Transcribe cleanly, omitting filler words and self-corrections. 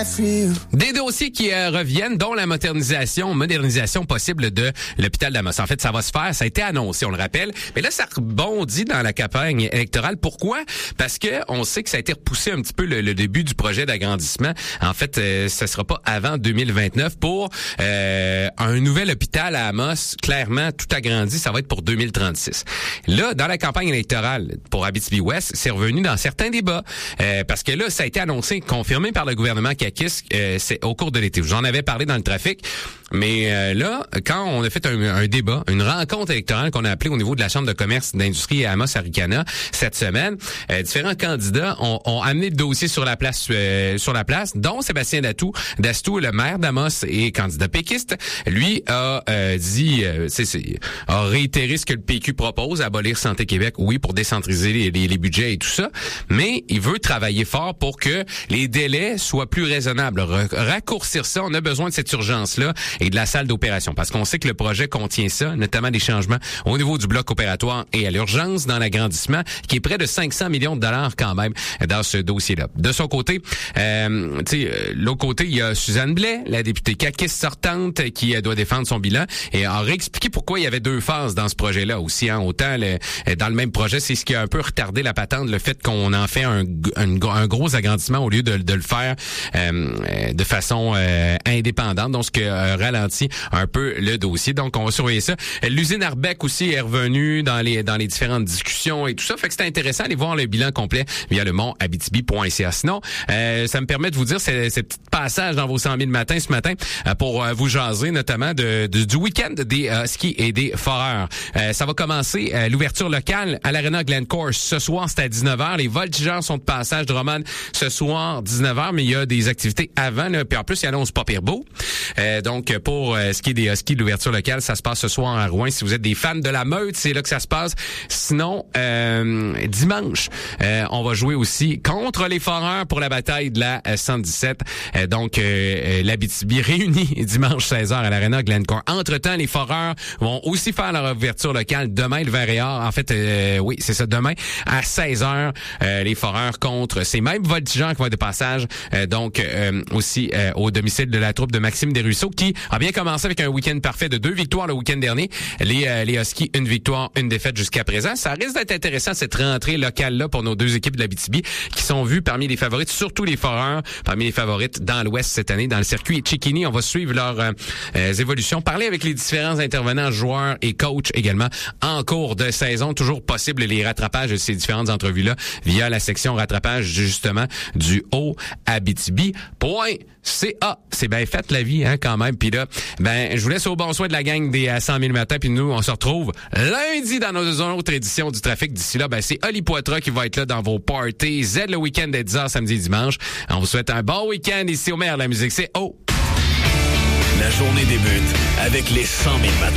Des dossiers qui reviennent, dont la modernisation possible de l'hôpital d'Amos. En fait, ça va se faire, ça a été annoncé, on le rappelle. Mais là, ça rebondit dans la campagne électorale. Pourquoi? Parce que on sait que ça a été repoussé un petit peu le début du projet d'agrandissement. En fait, ça sera pas avant 2029 pour un nouvel hôpital à Amos. Clairement, tout agrandi, ça va être pour 2036. Là, dans la campagne électorale pour Abitibi-Ouest, c'est revenu dans certains débats. Parce que là, ça a été annoncé, confirmé par le gouvernement Kakis, c'est au cours de l'été. J'en avais parlé dans le trafic. Mais là, quand on a fait un débat, une rencontre électorale qu'on a appelée au niveau de la Chambre de commerce d'industrie à Amos-Aricana cette semaine, différents candidats ont amené le dossier sur la place, dont Sébastien Dastou, le maire d'Amos et candidat péquiste. Lui a a réitéré ce que le PQ propose, abolir Santé Québec, oui, pour décentraliser les budgets et tout ça, mais il veut travailler fort pour que les délais soient plus raisonnables. Raccourcir ça, on a besoin de cette urgence-là et de la salle d'opération. Parce qu'on sait que le projet contient ça, notamment des changements au niveau du bloc opératoire et à l'urgence dans l'agrandissement, qui est près de 500 millions de dollars quand même dans ce dossier-là. De son côté, l'autre côté, il y a Suzanne Blais, la députée caquiste sortante, qui doit défendre son bilan et a réexpliqué pourquoi il y avait deux phases dans ce projet-là aussi. Autant dans le même projet, c'est ce qui a un peu retardé la patente, le fait qu'on en fait un gros agrandissement au lieu de le faire de façon indépendante. Donc, ce que ralentit un peu le dossier. Donc, on va surveiller ça. L'usine Arbec aussi est revenue dans les différentes discussions et tout ça. Fait que c'est intéressant d'aller voir le bilan complet via le montabitibi.ca. Sinon, ça me permet de vous dire ces petits passages dans vos 100 000 matins ce matin pour vous jaser notamment du week-end des skis et des foreurs. Ça va commencer l'ouverture locale à l'Arena Glencore ce soir, c'est à 19h. Les voltigeurs sont de passage de Roman ce soir, 19h, mais il y a des activités avant. Là. Puis en plus, il annonce pas pire beau. Donc, pour ce qui est des skis de l'ouverture locale, ça se passe ce soir à Rouen. Si vous êtes des fans de la Meute, c'est là que ça se passe. Sinon, dimanche, on va jouer aussi contre les Foreurs pour la bataille de la 117. Donc, l'Abitibi réunie dimanche 16h à l'Arena Glencore. Entre-temps, les Foreurs vont aussi faire leur ouverture locale demain, le Vert et Or. En fait, oui, c'est ça, demain à 16h, les Foreurs contre ces mêmes voltigeurs qui vont être de passage. Donc, aussi au domicile de la troupe de Maxime Desruisseaux, qui a bien commencé avec un week-end parfait de 2 victoires le week-end dernier. Les Huskies, 1 victoire, 1 défaite jusqu'à présent. Ça risque d'être intéressant, cette rentrée locale-là pour nos deux équipes de l'Abitibi, qui sont vues parmi les favorites, surtout les Foreurs, parmi les favorites dans l'Ouest cette année, dans le circuit Chickini. On va suivre leurs évolutions, parler avec les différents intervenants, joueurs et coachs également en cours de saison. Toujours possible les rattrapages de ces différentes entrevues-là via la section rattrapage justement du Haut-Abitibi.ca. C'est bien fait la vie, hein, quand même. Puis là, je vous laisse au bon soin de la gang des 100 000 matins. Puis nous, on se retrouve lundi dans nos autres éditions du trafic. D'ici là, c'est Oli Poitras qui va être là dans vos parties. Z le week-end dès 10h samedi et dimanche. On vous souhaite un bon week-end ici au Maire de la musique. C'est O. La journée débute avec les 100 000 matins.